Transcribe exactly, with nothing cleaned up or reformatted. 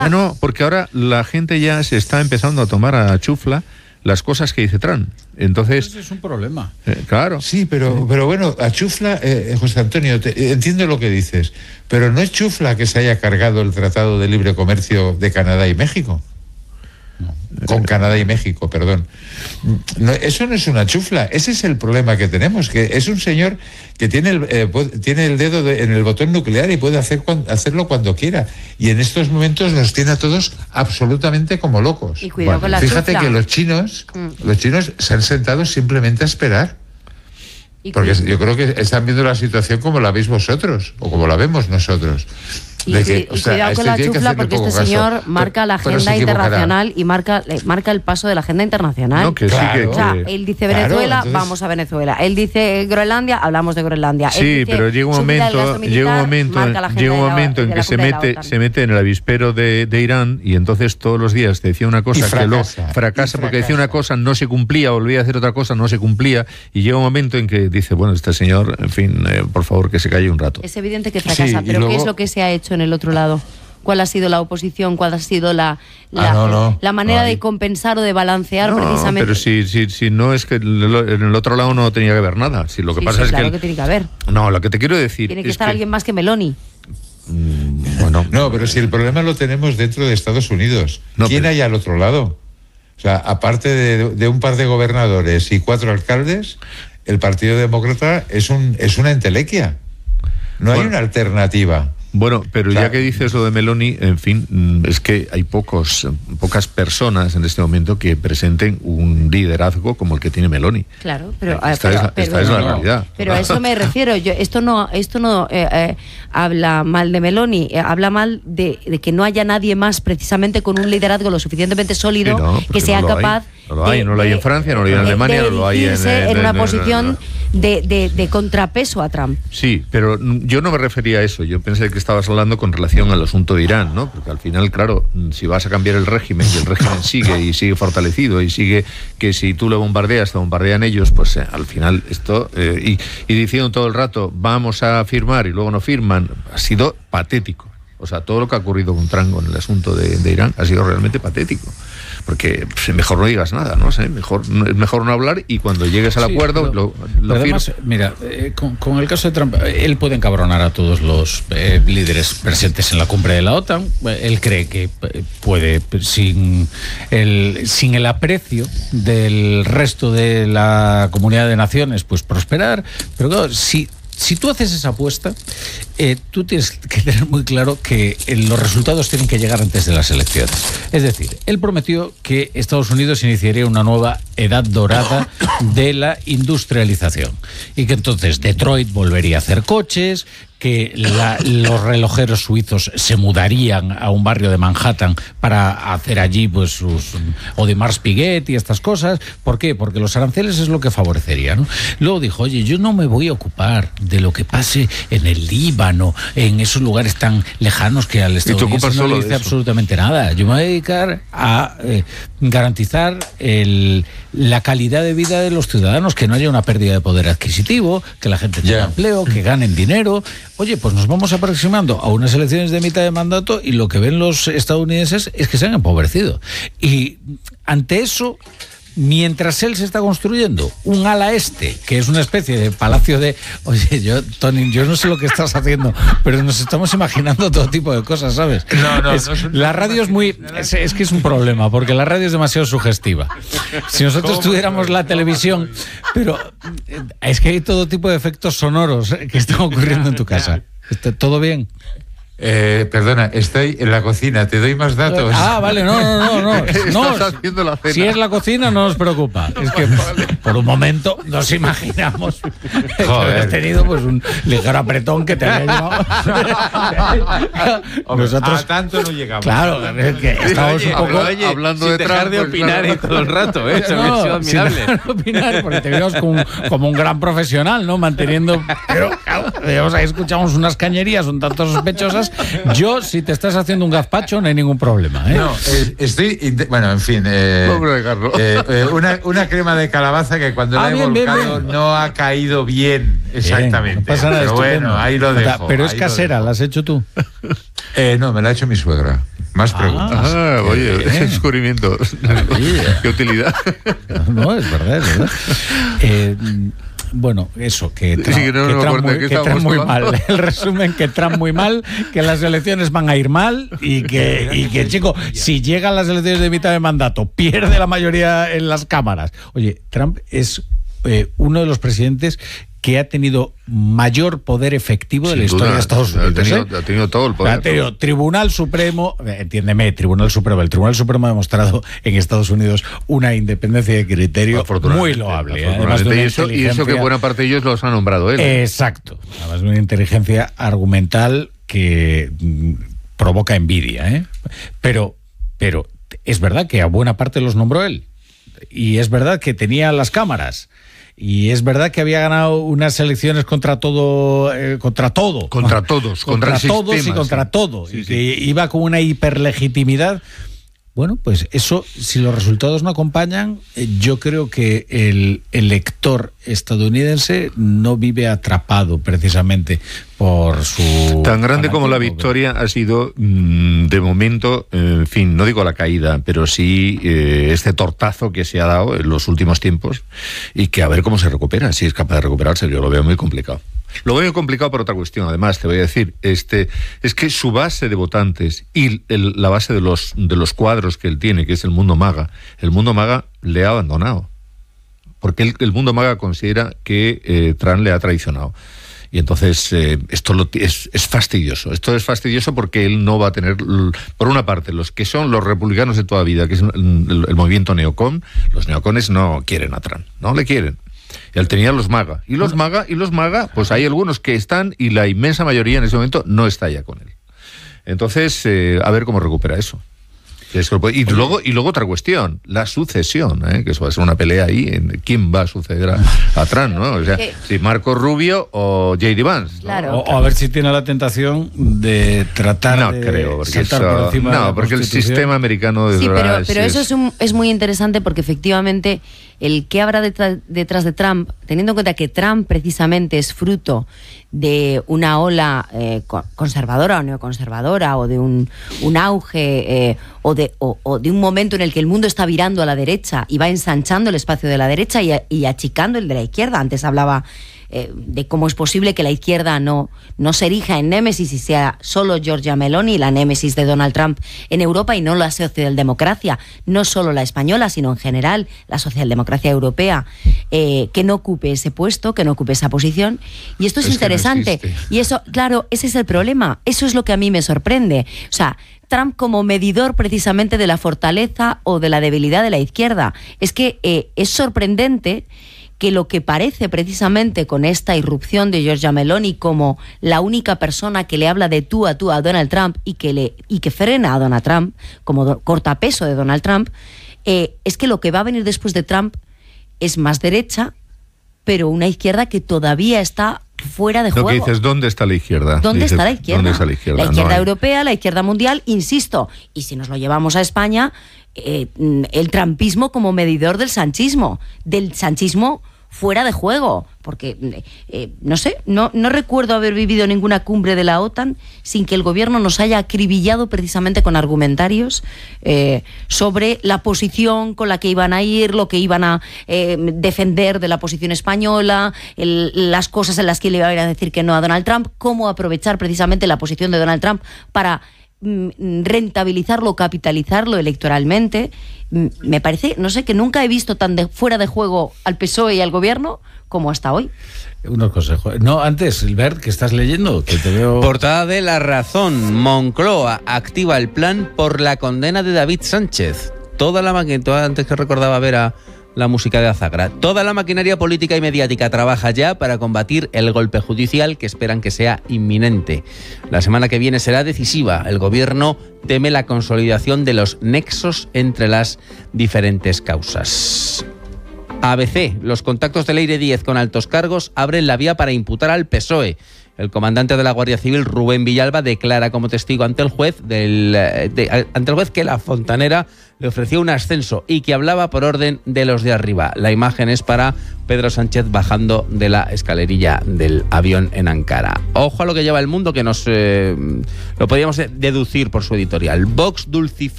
No, porque ahora la gente ya se está empezando a tomar a chufla las cosas que dice Trump. Entonces... Eso es un problema. Eh, claro. Sí, pero, pero bueno, a chufla, eh, José Antonio, te, entiendo lo que dices, pero no es chufla que se haya cargado el Tratado de Libre Comercio de Canadá y México. Con Canadá y México, perdón. No, eso no es una chufla, ese es el problema que tenemos, que es un señor que tiene el, eh, tiene el dedo de, en el botón nuclear y puede hacer cuando, hacerlo cuando quiera. Y en estos momentos nos tiene a todos absolutamente como locos. Y cuidado bueno, con la fíjate chufla. que los chinos, mm. los chinos se han sentado simplemente a esperar. Porque yo creo que están viendo la situación como la veis vosotros, o como la vemos nosotros. Y, que, y, o sea, cuidado con la chufla, porque este señor caso, marca la agenda internacional y marca, marca el paso de la agenda internacional. No, que claro, sí, que, o sea, que... él dice Venezuela, claro, entonces... vamos a Venezuela. Él dice Groenlandia, hablamos de Groenlandia. Sí, dice, pero llega un momento, militar, llega un momento, llega un momento en que se mete, se mete en el avispero de, de Irán y entonces todos los días decía una cosa fracasa, que luego fracasa, fracasa porque decía una cosa, no se cumplía, volvía a hacer otra cosa, no se cumplía y llega un momento en que dice, bueno, este señor, en fin, eh, por favor que se calle un rato. Es evidente que fracasa, sí, pero luego... ¿qué es lo que se ha hecho en el otro lado? ¿Cuál ha sido la oposición? ¿Cuál ha sido la, la, ah, no, no. la manera no, de compensar o de balancear no, precisamente? Pero si, si, si no es que en el otro lado no tenía que haber nada. Si lo que sí, pasa sí, es claro que, que tiene que haber. No, lo que te quiero decir tiene que es estar que... alguien más que Meloni. Mm, bueno, no, pero si el problema lo tenemos dentro de Estados Unidos, no, ¿quién pero... hay al otro lado? O sea, aparte de, de un par de gobernadores y cuatro alcaldes, el Partido Demócrata es un es una entelequia. No bueno. hay una alternativa. Bueno, pero claro. ya que dices lo de Meloni, en fin, es que hay pocos, pocas personas en este momento que presenten un liderazgo como el que tiene Meloni. Claro, pero esta pero, es la, pero, esta es no, la no. realidad. Pero a eso me refiero. Yo esto no esto no eh, eh, habla mal de Meloni, eh, habla mal de, de que no haya nadie más precisamente con un liderazgo lo suficientemente sólido sí, no, que sea no capaz. Hay. No lo hay, de, no lo hay de, en Francia, no lo hay en de, Alemania, de no lo hay en, en, en una en, posición en, en, de, de, de contrapeso a Trump. Sí, pero yo no me refería a eso. Yo pensé que estabas hablando con relación al asunto de Irán, ¿no? Porque al final, claro, si vas a cambiar el régimen y el régimen sigue y sigue fortalecido y sigue que si tú lo bombardeas, te bombardean ellos, pues eh, al final esto, eh, y, y diciendo todo el rato, vamos a firmar y luego no firman, ha sido patético. O sea, todo lo que ha ocurrido con Trump en el asunto de, de Irán ha sido realmente patético. Porque pues, mejor no digas nada, ¿no? ¿Sí? Mejor, es mejor no hablar y cuando llegues al sí, acuerdo pero, lo, lo pero además, mira, eh, con, con el caso de Trump, él puede encabronar a todos los eh, líderes presentes en la cumbre de la OTAN. Él cree que puede, sin el, sin el aprecio del resto de la comunidad de naciones, pues prosperar. Pero claro, si... Si tú haces esa apuesta, eh, tú tienes que tener muy claro que eh, los resultados tienen que llegar antes de las elecciones. Es decir, él prometió que Estados Unidos iniciaría una nueva edad dorada de la industrialización y que entonces Detroit volvería a hacer coches, que la, los relojeros suizos se mudarían a un barrio de Manhattan para hacer allí pues sus Audemars Piguet y estas cosas. ¿Por qué? Porque los aranceles es lo que favorecería, ¿no? Luego dijo, oye, yo no me voy a ocupar de lo que pase en el Líbano, en esos lugares tan lejanos que al estadounidense no le dice absolutamente nada. Yo me voy a dedicar a eh, garantizar el, la calidad de vida de los ciudadanos, que no haya una pérdida de poder adquisitivo, que la gente tenga yeah. empleo, que ganen dinero. Oye, pues nos vamos aproximando a unas elecciones de mitad de mandato y lo que ven los estadounidenses es que se han empobrecido. Y ante eso, mientras él se está construyendo un ala este, que es una especie de palacio de... Oye, yo, Tony, yo no sé lo que estás haciendo, pero nos estamos imaginando todo tipo de cosas, ¿sabes? No, no, es, no es un... La radio es muy... Es, es que es un problema, porque la radio es demasiado sugestiva. Si nosotros tuviéramos la televisión... Pero es que hay todo tipo de efectos sonoros que están ocurriendo en tu casa. ¿Todo bien? Eh, perdona, estoy en la cocina, te doy más datos. Ah, vale, no, no, no, no. no Estás haciendo la cena. Si es la cocina, no nos preocupa. Es que por un momento nos imaginamos que has tenido pues un ligero apretón que te había llevado. Hombre, Nosotros, a tanto no llegamos. Claro, es que estamos oye, un poco oye, hablando sin de dejar Trump, de opinar pues, y todo el rato, ¿eh? Eso no, ha sido admirable. Sin dejar de opinar, porque te vemos como, como un gran profesional, ¿no? Manteniendo. Pero, claro, ahí escuchamos unas cañerías un tanto sospechosas. Yo, si te estás haciendo un gazpacho, no hay ningún problema, ¿eh? No, eh, estoy... Bueno, en fin... Eh, eh, eh, una, una crema de calabaza que cuando ah, la he bien, volcado bien, bien. no ha caído bien, exactamente. Bien, no pasa nada, pero estupendo. Bueno, ahí lo dejo. Pero es casera, ¿la has hecho tú? Eh, no, me la ha hecho mi suegra. Más preguntas. Ah, oye, eh, ese descubrimiento. Qué utilidad. No, es verdad, es verdad. Eh, bueno, eso, que Trump, Sí, que no, que no, Trump corte, muy, que que Trump estábamos muy tomando. mal. El resumen, que Trump muy mal, que las elecciones van a ir mal y que, y que chico, si llegan las elecciones de mitad de mandato, pierde la mayoría en las cámaras. Oye, Trump es eh, uno de los presidentes que ha tenido mayor poder efectivo de Sin la historia duda, de Estados ha Unidos. tenido- ¿eh? ha tenido todo el poder. Ha tenido Tribunal Supremo, eh, entiéndeme, Tribunal Supremo. El Tribunal Supremo ha demostrado en Estados Unidos una independencia de criterio muy loable. ¿eh? Además de una y, eso, y eso que inteligencia- buena parte de ellos los ha nombrado él. Exacto. Además de una inteligencia argumental que mm, provoca envidia. ¿eh? Pero, pero es verdad que a buena parte los nombró él. Y es verdad que tenía las cámaras. Y es verdad que había ganado unas elecciones contra todo, eh, contra todo. Contra todos, contra contra el todos sistema, y contra sí. todo. Sí, y sí. que iba con una hiperlegitimidad. Bueno, pues eso, si los resultados no acompañan, eh, yo creo que el elector estadounidense no vive atrapado precisamente por su... Tan grande como la fanatismo, victoria ha sido, mm, de momento, eh, en fin, no digo la caída, pero sí eh, este tortazo que se ha dado en los últimos tiempos y que a ver cómo se recupera, si es capaz de recuperarse, yo lo veo muy complicado. Lo veo complicado por otra cuestión, además, te voy a decir, este, es que su base de votantes y el- la base de los, de los cuadros que él tiene, que es el mundo maga, el mundo maga le ha abandonado. Porque el, el mundo maga considera que eh, Trump le ha traicionado. Y entonces eh, esto lo, es, es fastidioso. Esto es fastidioso porque él no va a tener, l- por una parte, los que son los republicanos de toda vida, que es el, el- el movimiento neocon, los neocones no quieren a Trump, no le quieren. Y él tenía los maga. Y los maga, y los maga, pues hay algunos que están y la inmensa mayoría en ese momento no está ya con él. Entonces, eh, a ver cómo recupera eso. Es que lo puede- Y luego, y luego otra cuestión, la sucesión, ¿eh? Que eso va a ser una pelea ahí en quién va a suceder a, a Trump, ¿no? O sea, Que- si Marco Rubio o J D Vance. ¿no? Claro. O, o a ver si tiene la tentación de tratar No de creo, porque, saltar eso- por encima de no, la porque el Constitución. sistema americano de Sí, verdad pero, es- pero eso es- es, un- es muy interesante porque efectivamente el que habrá detrás, detrás de Trump, teniendo en cuenta que Trump precisamente es fruto de una ola eh, co- conservadora o neoconservadora o de un, un auge eh, o, de, o, o de un momento en el que el mundo está virando a la derecha y va ensanchando el espacio de la derecha y, a- y achicando el de la izquierda. Antes hablaba eh, de cómo es posible que la izquierda no, no se erija en némesis y sea solo Giorgia Meloni la némesis de Donald Trump en Europa y no la socialdemocracia, no solo la española, sino en general la socialdemocracia europea, eh, que no ocupe ese puesto, que no ocupe esa posición. Y esto es, Es que no interesante. existe. Y eso, claro, ese es el problema. Eso es lo que a mí me sorprende. O sea, Trump como medidor precisamente de la fortaleza o de la debilidad de la izquierda. Es que eh, es sorprendente que lo que parece precisamente con esta irrupción de Giorgia Meloni como la única persona que le habla de tú a tú a Donald Trump y que, le, y que frena a Donald Trump, como do, cortapeso de Donald Trump, eh, es que lo que va a venir después de Trump es más derecha, pero una izquierda que todavía está fuera de Lo juego. que dices, ¿dónde está la izquierda? ¿Dónde Dices, está la izquierda? ¿Dónde está la izquierda? La izquierda No hay. europea, la izquierda mundial, insisto. Y si nos lo llevamos a España, eh, el trampismo como medidor del sanchismo, del sanchismo fuera de juego, porque, eh, no sé, no, no recuerdo haber vivido ninguna cumbre de la OTAN sin que el gobierno nos haya acribillado precisamente con argumentarios eh, sobre la posición con la que iban a ir, lo que iban a eh, defender de la posición española, el, las cosas en las que le iban a decir que no a Donald Trump, cómo aprovechar precisamente la posición de Donald Trump para rentabilizarlo, capitalizarlo electoralmente. Me parece, no sé, que nunca he visto tan de, fuera de juego al P S O E y al gobierno como hasta hoy. Unos consejos. No, antes, Albert, que estás leyendo, que te veo... Portada de La Razón. Moncloa activa el plan por la condena de David Sánchez. Toda la maquinaria, antes que recordaba ver a la música de Azagra, toda la maquinaria política y mediática trabaja ya para combatir el golpe judicial que esperan que sea inminente. La semana que viene será decisiva. El gobierno teme la consolidación de los nexos entre las diferentes causas. A B C, los contactos de Leire Díez con altos cargos abren la vía para imputar al P S O E. El comandante de la Guardia Civil, Rubén Villalba, declara como testigo ante el juez del, de, ante el juez que la fontanera le ofreció un ascenso y que hablaba por orden de los de arriba. La imagen es para Pedro Sánchez bajando de la escalerilla del avión en Ankara. Ojo a lo que lleva el mundo, que nos eh, lo podríamos deducir por su editorial. Vox dulcifica